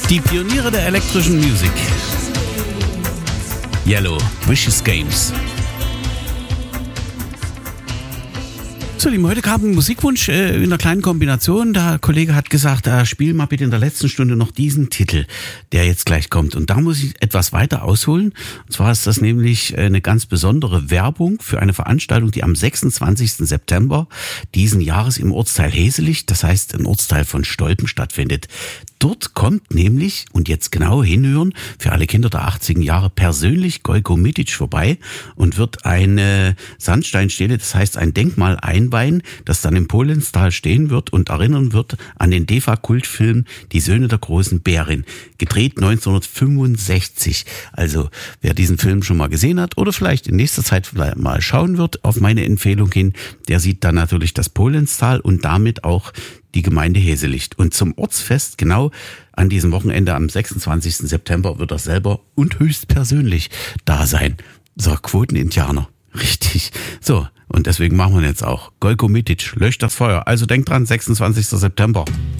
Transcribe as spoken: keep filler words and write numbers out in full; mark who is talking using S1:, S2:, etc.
S1: Die Pioniere der elektrischen Musik. Yellow, Vicious Games. So, lieben, heute kam ein Musikwunsch äh, in einer kleinen Kombination. Der Kollege hat gesagt, äh, spiel mal bitte in der letzten Stunde noch diesen Titel, der jetzt gleich kommt. Und da muss ich etwas weiter ausholen. Und zwar ist das nämlich eine ganz besondere Werbung für eine Veranstaltung, die am sechsundzwanzigsten September diesen Jahres im Ortsteil Heselig, das heißt im Ortsteil von Stolpen, stattfindet. Dort kommt nämlich, und jetzt genau hinhören, für alle Kinder der achtziger Jahre persönlich Gojko Mitic vorbei und wird eine Sandsteinstele, das heißt ein Denkmal einweihen, das dann im Polenstal stehen wird und erinnern wird an den D E F A-Kultfilm Die Söhne der großen Bärin, gedreht neunzehnhundertfünfundsechzig. Also wer diesen Film schon mal gesehen hat oder vielleicht in nächster Zeit mal schauen wird, auf meine Empfehlung hin, der sieht dann natürlich das Polenstal und damit auch die Gemeinde Heselig. Und zum Ortsfest, genau an diesem Wochenende am sechsundzwanzigsten September, wird er selber und höchstpersönlich da sein. So, Quoten-Indianer. Richtig. So, und deswegen machen wir jetzt auch. Gojko Mitic, löscht das Feuer. Also denkt dran, sechsundzwanzigsten September.